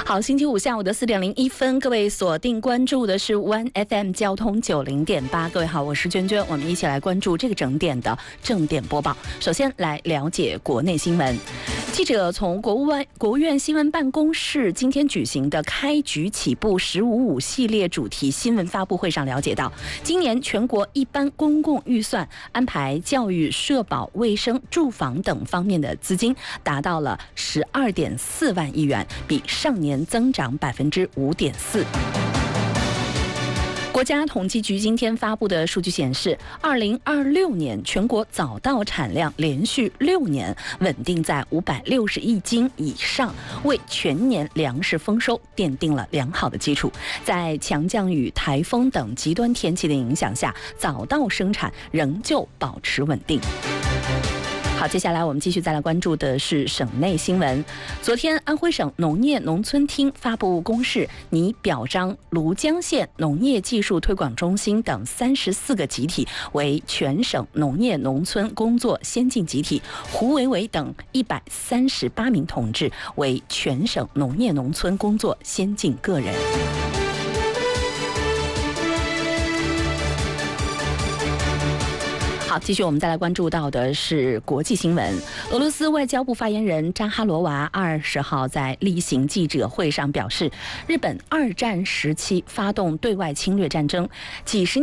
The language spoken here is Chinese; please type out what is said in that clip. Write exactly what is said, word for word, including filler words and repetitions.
好，星期五下午的四点零一分，各位锁定关注的是 One F M 交通九零点八。各位好，我是娟娟，我们一起来关注这个整点的正点播报。首先来了解国内新闻。记者从国务院国务院新闻办公室今天举行的开局起步“十五五”系列主题新闻发布会上了解到，今年全国一般公共预算安排教育、社保、卫生、住房等方面的资金达到了十二点四万亿元，比上年增长百分之五点四。国家统计局今天发布的数据显示，二零二六年全国早稻产量连续六年稳定在五百六十亿斤以上，为全年粮食丰收奠定了良好的基础。在强降雨、台风等极端天气的影响下，早稻生产仍旧保持稳定。好，接下来我们继续再来关注的是省内新闻。昨天，安徽省农业农村厅发布公示，拟表彰庐江县农业技术推广中心等三十四个集体为全省农业农村工作先进集体，胡维维等一百三十八名同志为全省农业农村工作先进个人。好，继续我们再来关注到的是国际新闻。俄罗斯外交部发言人扎哈罗娃二十号在例行记者会上表示，日本二战时期发动对外侵略战争，几十